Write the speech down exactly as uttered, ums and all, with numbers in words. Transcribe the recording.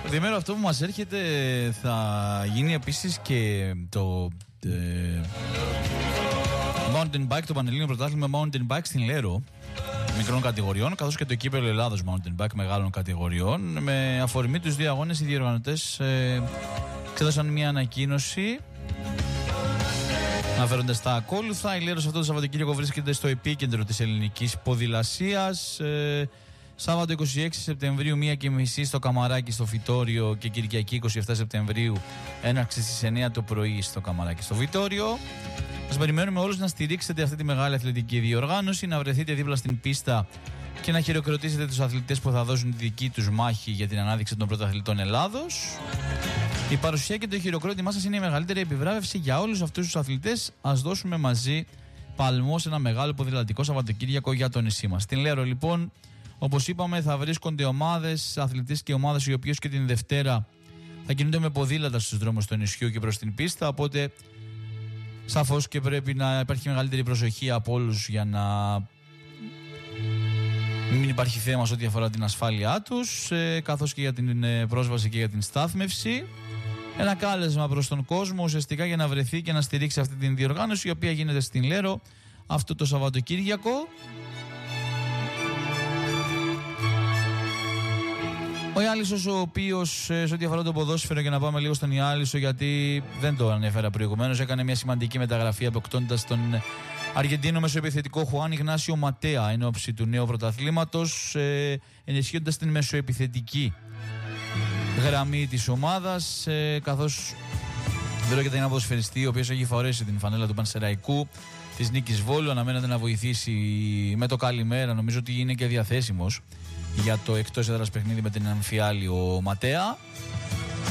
Διημέρο αυτό που μας έρχεται θα γίνει επίσης και το ε, mountain bike, το Πανελλήνιο Πρωτάθλημα mountain bike στην Λέρο μικρών κατηγοριών, καθώς και το κύπελλο Ελλάδος mountain bike μεγάλων κατηγοριών. Με αφορμή τους δύο αγώνες οι διοργανωτές ε, ξέδωσαν μια ανακοίνωση αναφέροντας τα ακόλουθα. Η Λέρος αυτό το Σαββατοκύριακο βρίσκεται στο επίκεντρο της ελληνικής ποδηλασίας. Ε, Σάββατο είκοσι έξι Σεπτεμβρίου μία και μισή στο Καμαράκι στο Βιτόριο και Κυριακή είκοσι επτά Σεπτεμβρίου έναρξη στις εννιά το πρωί στο Καμαράκι στο Βιτόριο. Σας περιμένουμε όλους να στηρίξετε αυτή τη μεγάλη αθλητική διοργάνωση, να βρεθείτε δίπλα στην πίστα και να χειροκροτήσετε τους αθλητές που θα δώσουν τη δική τους μάχη για την ανάδειξη των πρωταθλητών Ελλάδος. Η παρουσία και το χειροκρότημά σας είναι η μεγαλύτερη επιβράβευση για όλους αυτούς τους αθλητές. Ας δώσουμε μαζί παλμό σε ένα μεγάλο ποδηλατικό Σαββατοκύριακο για το νησί μας. Στην Λέρο λοιπόν, όπως είπαμε, θα βρίσκονται ομάδες, αθλητές και ομάδες οι οποίες και την Δευτέρα θα κινούνται με ποδήλατα στους δρόμους του νησιού και προς την πίστα. Οπότε σαφώς και πρέπει να υπάρχει μεγαλύτερη προσοχή από όλους για να μην υπάρχει θέμα σε ό,τι αφορά την ασφάλειά τους, ε, καθώς και για την ε, πρόσβαση και για την στάθμευση. Ένα κάλεσμα προς τον κόσμο ουσιαστικά για να βρεθεί και να στηρίξει αυτή την διοργάνωση, η οποία γίνεται στην Λέρο αυτό το Σαββατοκύριακο. Ο Ιάλισσος, ο οποίος σε ό,τι αφορά το ποδόσφαιρο, και να πάμε λίγο στον Ιάλισσο γιατί δεν το ανέφερα προηγουμένως, έκανε μια σημαντική μεταγραφή αποκτώντας τον Αργεντίνο μεσοεπιθετικό Χουάν Ιγνάσιο Ματέα εν ώψη του νέου πρωταθλήματος, ε, ενισχύοντας την μεσοεπιθετική γραμμή της ομάδας, ε, καθώς πρόκειται για ένα ποδοσφαιριστή ο οποίος έχει φορέσει την φανέλα του Πανσεραϊκού της Νίκης Βόλου. Αναμένεται να βοηθήσει με το καλημέρα. Νομίζω ότι είναι και διαθέσιμος για το εκτός έδρας παιχνίδι με την Αμφιάλη ο Ματέα.